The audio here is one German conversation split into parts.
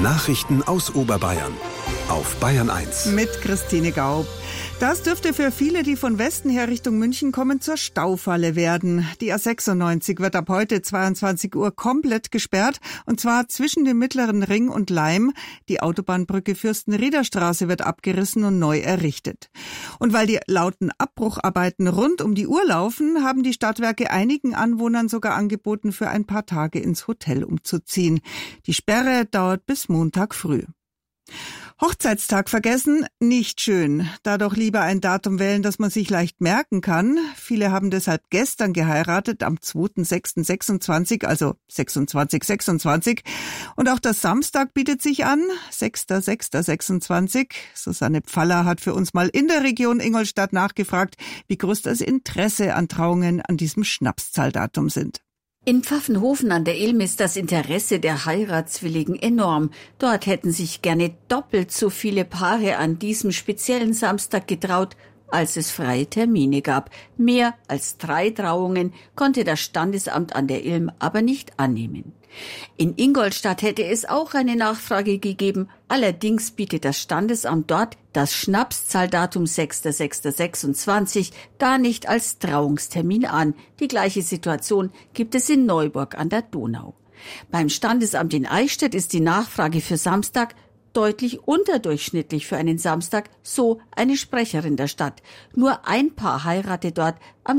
Nachrichten aus Oberbayern auf Bayern 1. Mit Christine Gaub. Das dürfte für viele, die von Westen her Richtung München kommen, zur Staufalle werden. Die A96 wird ab heute 22 Uhr komplett gesperrt, und zwar zwischen dem Mittleren Ring und Laim. Die Autobahnbrücke Fürstenriederstraße wird abgerissen und neu errichtet. Und weil die lauten Abbrucharbeiten rund um die Uhr laufen, haben die Stadtwerke einigen Anwohnern sogar angeboten, für ein paar Tage ins Hotel umzuziehen. Die Sperre dauert bis Montag früh. Hochzeitstag vergessen? Nicht schön. Da doch lieber ein Datum wählen, das man sich leicht merken kann. Viele haben deshalb gestern geheiratet, am 2.6.26, also 26.26. Und auch der Samstag bietet sich an, 6.6.26. Susanne Pfaller hat für uns mal in der Region Ingolstadt nachgefragt, wie groß das Interesse an Trauungen an diesem Schnapszahldatum sind. In Pfaffenhofen an der Ilm ist das Interesse der Heiratswilligen enorm. Dort hätten sich gerne doppelt so viele Paare an diesem speziellen Samstag getraut, als es freie Termine gab. Mehr als 3 Trauungen konnte das Standesamt an der Ilm aber nicht annehmen. In Ingolstadt hätte es auch eine Nachfrage gegeben. Allerdings bietet das Standesamt dort das Schnapszahldatum 6.6.26 gar nicht als Trauungstermin an. Die gleiche Situation gibt es in Neuburg an der Donau. Beim Standesamt in Eichstätt ist die Nachfrage für Samstag deutlich unterdurchschnittlich für einen Samstag, so eine Sprecherin der Stadt. Nur ein Paar heiratet dort am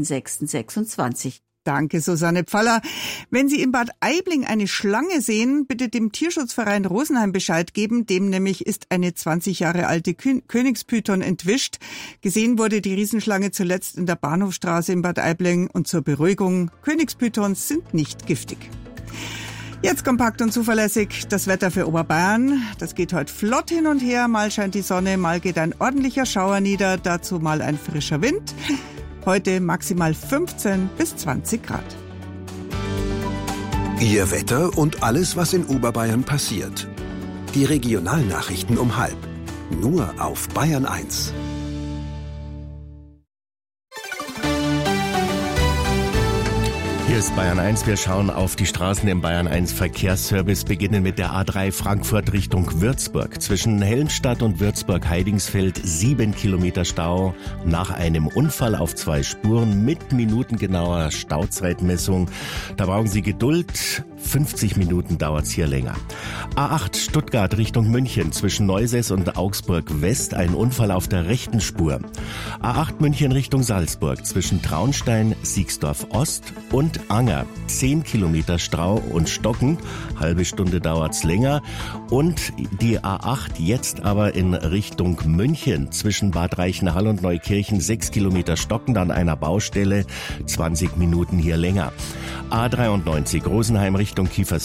6.6.26. Danke, Susanne Pfaller. Wenn Sie in Bad Aibling eine Schlange sehen, bitte dem Tierschutzverein Rosenheim Bescheid geben. Dem nämlich ist eine 20 Jahre alte Königspython entwischt. Gesehen wurde die Riesenschlange zuletzt in der Bahnhofstraße in Bad Aibling. Und zur Beruhigung, Königspythons sind nicht giftig. Jetzt kompakt und zuverlässig das Wetter für Oberbayern. Das geht heute flott hin und her. Mal scheint die Sonne, mal geht ein ordentlicher Schauer nieder. Dazu mal ein frischer Wind. Heute maximal 15 bis 20 Grad. Ihr Wetter und alles, was in Oberbayern passiert. Die Regionalnachrichten um 12:30. Nur auf Bayern 1. Hier ist Bayern 1. Wir schauen auf die Straßen im Bayern 1 Verkehrsservice, beginnen mit der A3 Frankfurt Richtung Würzburg. Zwischen Helmstadt und Würzburg-Heidingsfeld 7 Kilometer Stau nach einem Unfall auf 2 Spuren mit minutengenauer Stauzeitmessung. Da brauchen Sie Geduld. 50 Minuten dauert's hier länger. A8 Stuttgart Richtung München zwischen Neusäß und Augsburg West ein Unfall auf der rechten Spur. A8 München Richtung Salzburg zwischen Traunstein, Siegsdorf Ost und Anger 10 Kilometer Stau und Stocken. Halbe Stunde dauert's länger. Und die A8 jetzt aber in Richtung München zwischen Bad Reichenhall und Neukirchen 6 Kilometer Stocken an einer Baustelle. 20 Minuten hier länger. A93 Rosenheim Richtung Kiefersfelden